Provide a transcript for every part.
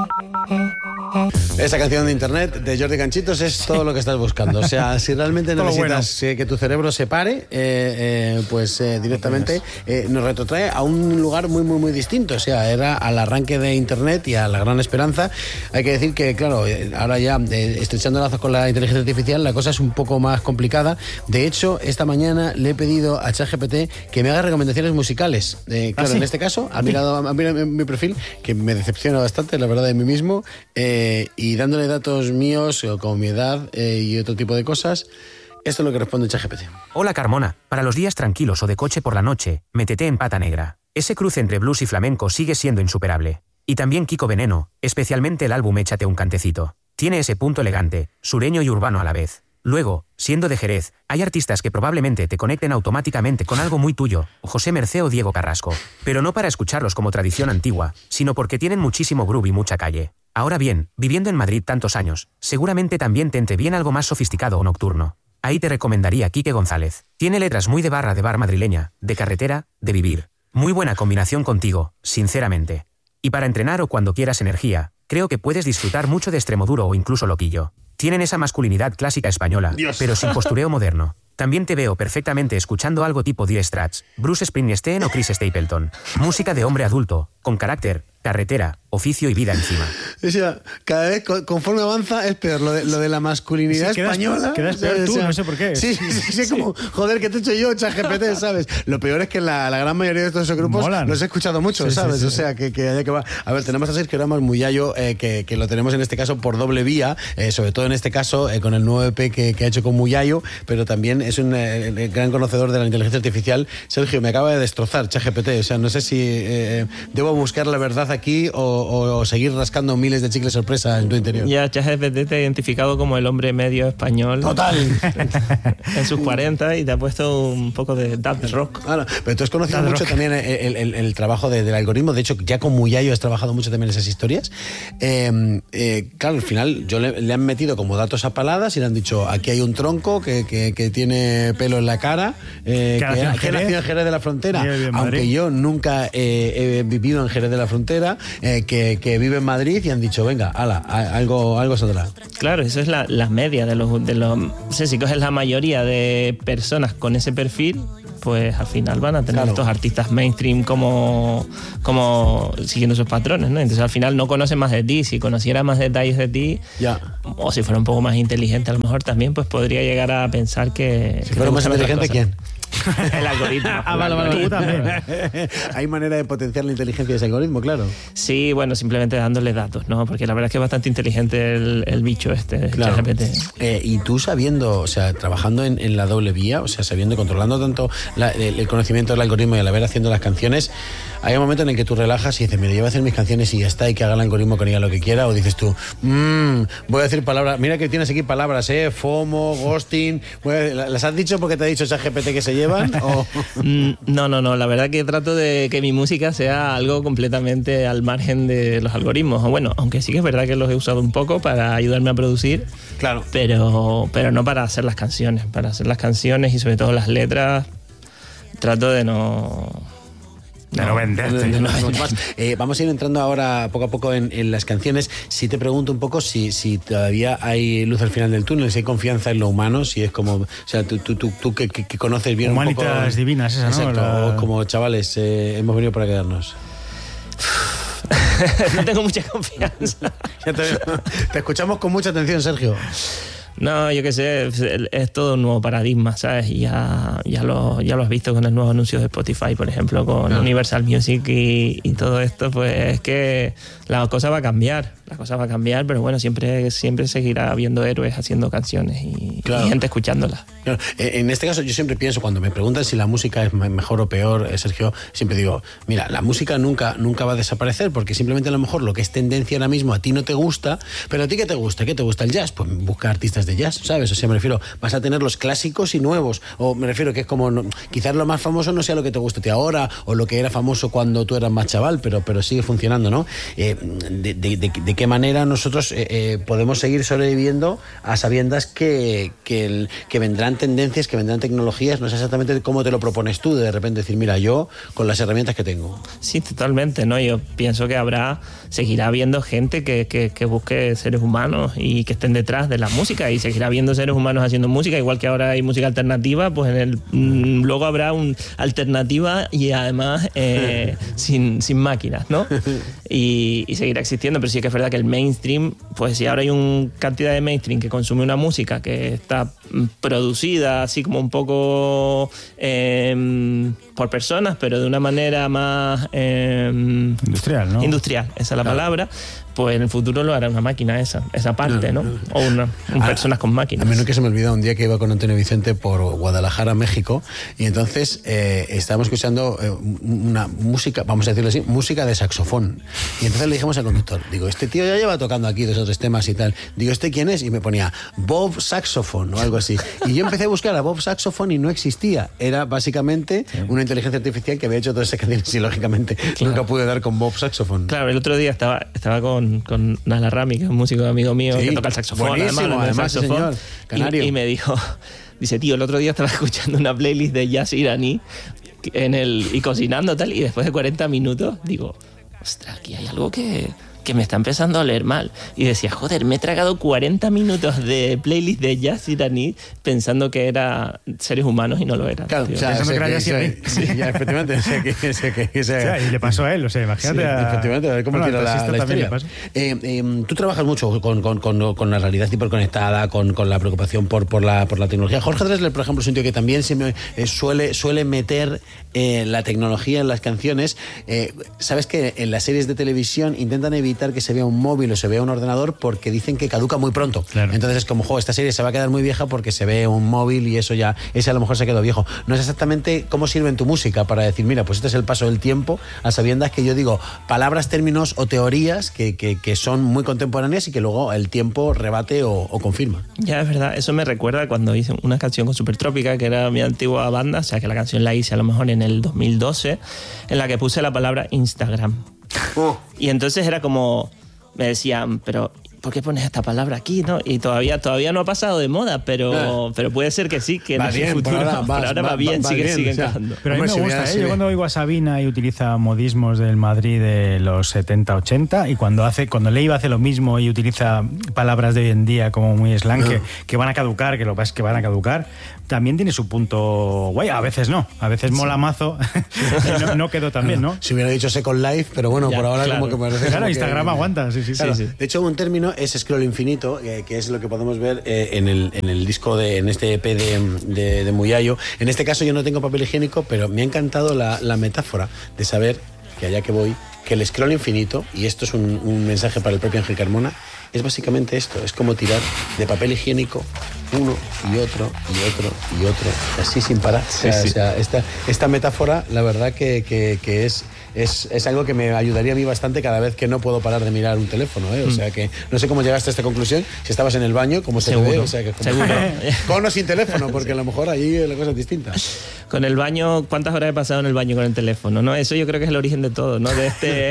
Esa canción de internet de Jordi Canchitos es todo lo que estás buscando. O sea, si realmente necesitas que tu cerebro se pare, pues directamente nos retrotrae a un lugar muy, muy, muy distinto. O sea, era al arranque de internet y a la gran esperanza. Hay que decir que, claro, ahora ya estrechando lazos con la inteligencia artificial, la cosa es un poco más complicada. De hecho, esta mañana le he pedido a ChatGPT que me haga recomendaciones musicales. Claro, en este caso, ha mirado mi perfil, que me decepciona bastante, la verdad, de mí mismo, y dándole datos míos, como mi edad y otro tipo de cosas, esto es lo que responde ChatGPT. Hola Carmona, para los días tranquilos o de coche por la noche, métete en Pata Negra. Ese cruce entre blues y flamenco sigue siendo insuperable. Y también Kiko Veneno, especialmente el álbum Échate un cantecito. Tiene ese punto elegante, sureño y urbano a la vez. Luego, siendo de Jerez, hay artistas que probablemente te conecten automáticamente con algo muy tuyo, José Mercé o Diego Carrasco. Pero no para escucharlos como tradición antigua, sino porque tienen muchísimo groove y mucha calle. Ahora bien, viviendo en Madrid tantos años, seguramente también te entre bien algo más sofisticado o nocturno. Ahí te recomendaría Quique González. Tiene letras muy de barra de bar madrileña, de carretera, de vivir. Muy buena combinación contigo, sinceramente. Y para entrenar o cuando quieras energía, creo que puedes disfrutar mucho de Extremoduro o incluso Loquillo. Tienen esa masculinidad clásica española, pero sin postureo moderno. También te veo perfectamente escuchando algo tipo Dire Straits, Bruce Springsteen o Chris Stapleton. Música de hombre adulto, con carácter, carretera, oficio y vida encima. O sea, cada vez conforme avanza es peor lo de la masculinidad española. Quedas peor tú, no sé por qué. Sí, como, joder, ¿qué te he hecho yo, ChatGPT, sabes? Lo peor es que la gran mayoría de todos esos grupos los he escuchado mucho, ¿sabes? O sea, que allá que va. A ver, tenemos a Sergio Ramos Muyayo, que lo tenemos en este caso por doble vía, sobre todo en este caso con el nuevo EP que ha hecho con Muyayo, pero también es un gran conocedor de la inteligencia artificial. Sergio, me acaba de destrozar ChatGPT, o sea, no sé si debo buscar la verdad aquí o seguir rascando miles de chicles sorpresa en tu interior. Ya ChatGPT te ha identificado como el hombre medio español. Total. En sus 40 y te ha puesto un poco de dad rock. Claro, pero tú has conocido mucho también el trabajo del algoritmo. De hecho, ya con Muyayo has trabajado mucho también esas historias. Claro, al final le han metido como datos a paladas y le han dicho, aquí hay un tronco que tiene pelo en la cara, que nació en Jerez de la Frontera, aunque yo nunca he vivido en Jerez de la Frontera, que vive en Madrid, y han dicho, venga, algo saldrá. Claro, eso es la media de los no sé, si coges la mayoría de personas con ese perfil, pues al final van a tener estos artistas mainstream como siguiendo sus patrones, ¿no? Entonces al final no conocen más de ti. Si conociera más detalles de ti, o si fuera un poco más inteligente a lo mejor también, pues podría llegar a pensar que... Si fuera más inteligente, ¿quién? El algoritmo. Vale, también. Hay manera de potenciar la inteligencia de ese algoritmo, claro. Sí, bueno, simplemente dándole datos, ¿no? Porque la verdad es que es bastante inteligente el bicho este, ChatGPT. Y tú sabiendo, o sea, trabajando en la doble vía, o sea, sabiendo, controlando tanto el conocimiento del algoritmo y a la vez haciendo las canciones, hay un momento en el que tú relajas y dices, mira, yo voy a hacer mis canciones y ya está, y que haga el algoritmo con ella lo que quiera, o dices tú, voy a decir palabras, mira que tienes aquí palabras, FOMO, ghosting, ¿las has dicho porque te ha dicho ChatGPT que se llevan? ¿O? No, la verdad que trato de que mi música sea algo completamente al margen de los algoritmos. Bueno, aunque sí que es verdad que los he usado un poco para ayudarme a producir, claro, pero no para hacer las canciones. Para hacer las canciones y sobre todo las letras, trato de no venderte. Vamos a ir entrando ahora poco a poco en las canciones. Si te pregunto un poco si todavía hay luz al final del túnel, si hay confianza en lo humano, si es como, o sea, tú que conoces bien Humanitas un poco divinas, esa, ¿no? Exacto, como chavales, hemos venido para quedarnos. No tengo mucha confianza. Te escuchamos con mucha atención, Sergio. No, yo qué sé, es todo un nuevo paradigma, ¿sabes? Y ya lo has visto con el nuevo anuncio de Spotify, por ejemplo, con Universal Music y todo esto, pues es que la cosa va a cambiar, pero bueno, siempre seguirá habiendo héroes haciendo canciones y gente escuchándolas. Claro. En este caso yo siempre pienso, cuando me preguntan si la música es mejor o peor, Sergio, siempre digo, mira, la música nunca va a desaparecer, porque simplemente a lo mejor lo que es tendencia ahora mismo a ti no te gusta, pero a ti ¿qué te gusta? ¿Qué te gusta el jazz? Pues busca artistas de jazz, ¿sabes? O sea, me refiero, vas a tener los clásicos y nuevos, o me refiero que es como, quizás lo más famoso no sea lo que te guste a ti ahora, o lo que era famoso cuando tú eras más chaval, pero sigue funcionando, ¿no? ¿De qué manera nosotros podemos seguir sobreviviendo a sabiendas que vendrán tendencias, que vendrán tecnologías? No sé exactamente cómo te lo propones tú, de repente decir, mira, yo con las herramientas que tengo. Sí, totalmente, ¿no? Yo pienso que seguirá habiendo gente que busque seres humanos y que estén detrás de la música, y seguirá habiendo seres humanos haciendo música, igual que ahora hay música alternativa, pues luego habrá una alternativa y además sin máquinas, ¿no? Y seguirá existiendo, pero sí que es verdad que el mainstream, pues si ahora hay una cantidad de mainstream que consume una música que está producida así como un poco por personas, pero de una manera más industrial, ¿no? Industrial, esa es la palabra. Pues en el futuro lo hará una máquina esa parte, ¿no? O personas con máquinas. A mí nunca se me olvida un día que iba con Antonio Vicente por Guadalajara, México, y entonces estábamos escuchando una música, vamos a decirlo así, música de saxofón. Y entonces le dijimos al conductor, digo, este tío ya lleva tocando aquí 2 o 3 temas y tal. Digo, ¿este quién es? Y me ponía Bob Saxophone o algo así. Y yo empecé a buscar a Bob Saxophone y no existía. Era básicamente una inteligencia artificial que había hecho todas esas canciones y lógicamente nunca pude dar con Bob Saxophone. Claro, el otro día estaba con Nala Rami, que es un músico amigo mío, que toca el saxofón, además señor, canario. Y me dijo, dice, tío, el otro día estaba escuchando una playlist de jazz iraní y cocinando tal, y después de 40 minutos digo, ostras, aquí hay algo que me está empezando a oler mal. Y decía, joder, me he tragado 40 minutos de playlist de jazz iraní pensando que era seres humanos y no lo eran. Claro, o sea, pensando que era jazz iraní. Sí, ya, efectivamente. O sea, y le pasó a él, o sea, imagínate. Sí, efectivamente, a ver cómo tira la historia. Tú trabajas mucho con la realidad hiperconectada, con la preocupación por la tecnología. Jorge Drexler, por ejemplo, es un tío que también suele meter la tecnología en las canciones. Sabes que en las series de televisión intentan evitar que se vea un móvil o se vea un ordenador porque dicen que caduca muy pronto. Claro. Entonces es como, esta serie se va a quedar muy vieja porque se ve un móvil y ese a lo mejor se quedó viejo. No es exactamente cómo sirve en tu música para decir, mira, pues este es el paso del tiempo, a sabiendas que yo digo palabras, términos o teorías que son muy contemporáneas y que luego el tiempo rebate o confirma. Ya, es verdad. Eso me recuerda cuando hice una canción con Supertrópica, que era mi antigua banda, o sea que la canción la hice a lo mejor en el 2012, en la que puse la palabra Instagram. Y entonces era como, me decían, pero ¿por qué pones esta palabra aquí? ¿No? Y todavía no ha pasado de moda, pero puede ser que sí, que en el futuro ahora va bien, sigue encajando. Pero a mí me gusta, yo cuando oigo a Sabina y utiliza modismos del Madrid de los 70-80, y cuando Leiva hace lo mismo y utiliza palabras de hoy en día como muy slang, que van a caducar, que lo que pasa es que van a caducar, también tiene su punto guay. A veces no, a veces mola mazo. no quedó tan bien, ¿no? Si hubiera dicho Second Life, pero bueno, por ahora como que parece. Claro, Instagram aguanta, sí. Claro. De hecho, un término es scroll infinito, que es lo que podemos ver en el disco en este EP de Muyayo. En este caso yo no tengo papel higiénico, pero me ha encantado la metáfora de saber que allá que voy, que el scroll infinito, y esto es un mensaje para el propio Ángel Carmona, es básicamente esto, es como tirar de papel higiénico uno y otro y otro y otro, así sin parar. O sea, esta metáfora, la verdad que es algo que me ayudaría a mí bastante cada vez que no puedo parar de mirar un teléfono, ¿eh? O sea que no sé cómo llegaste a esta conclusión, si estabas en el baño, cómo se ve, o sea que seguro. Con o sin teléfono, porque a lo mejor ahí la cosa es distinta. Con el baño, ¿cuántas horas he pasado en el baño con el teléfono? ¿No? Eso yo creo que es el origen de todo, ¿no? De este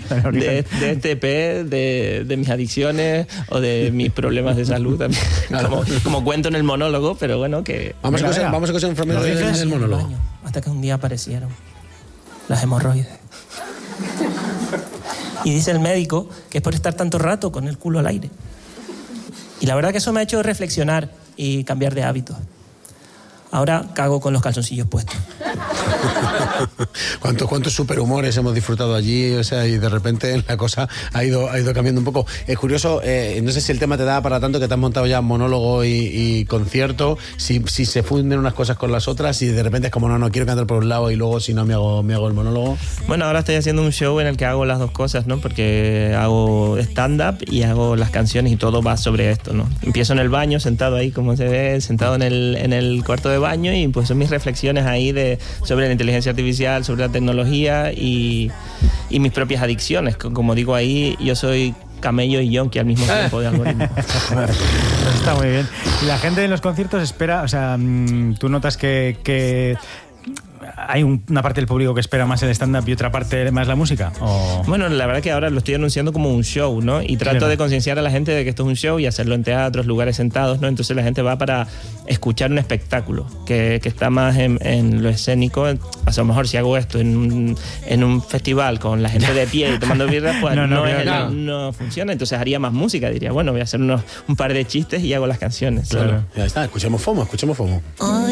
EP, de mis adicciones o de mis problemas de salud también. Como cuento en el monólogo, pero bueno, que... Vamos a coser un fragmento del monólogo. Hasta que un día aparecieron las hemorroides. Y dice el médico que es por estar tanto rato con el culo al aire. Y la verdad que eso me ha hecho reflexionar y cambiar de hábitos. Ahora cago con los calzoncillos puestos. ¿Cuántos superhumores hemos disfrutado allí? O sea, y de repente la cosa ha ido cambiando un poco. Es curioso, no sé si el tema te da para tanto que te has montado ya monólogo y concierto, si se funden unas cosas con las otras y de repente es como no quiero cantar por un lado y luego si no me hago el monólogo. Bueno, ahora estoy haciendo un show en el que hago las dos cosas, ¿no? Porque hago stand-up y hago las canciones y todo va sobre esto, ¿no? Empiezo en el baño, sentado ahí, como se ve, sentado en el cuarto de baño, y pues son mis reflexiones ahí sobre la inteligencia artificial, sobre la tecnología y mis propias adicciones. Como digo ahí, yo soy camello y yonki al mismo tiempo de algoritmo. Está muy bien. Y la gente en los conciertos espera, o sea, tú notas que hay una parte del público que espera más el stand-up y otra parte más la música. Bueno, la verdad que ahora lo estoy anunciando como un show, ¿no? Y trato de concienciar a la gente de que esto es un show y hacerlo en teatros, lugares sentados, ¿no? Entonces la gente va para escuchar un espectáculo que está más en lo escénico. O sea, a lo mejor si hago esto en un festival con la gente de pie y tomando birra, pues no funciona. Entonces haría más música, diría, bueno, voy a hacer un par de chistes y hago las canciones. Claro. Ya está, escuchemos FOMO.